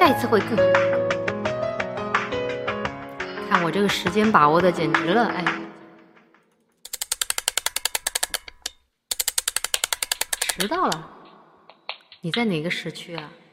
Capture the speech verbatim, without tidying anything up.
下一次会更好。看我这个时间把握的简直了，哎，迟到了。你在哪个时区啊？